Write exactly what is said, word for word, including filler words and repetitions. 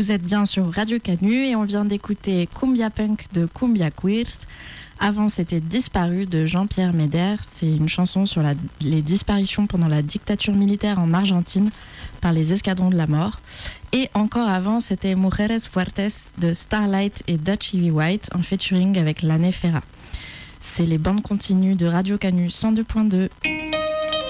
Vous êtes bien sur Radio Canu et on vient d'écouter Cumbia Punk de Cumbia Queers. Avant, c'était Disparu de Jean-Pierre Médère. C'est une chanson sur la, les disparitions pendant la dictature militaire en Argentine par les escadrons de la mort. Et encore avant, c'était Mujeres Fuertes de Starlight et Dutch Ivy White en featuring avec Lane Ferra. C'est les bandes continues de Radio Canu cent deux point deux.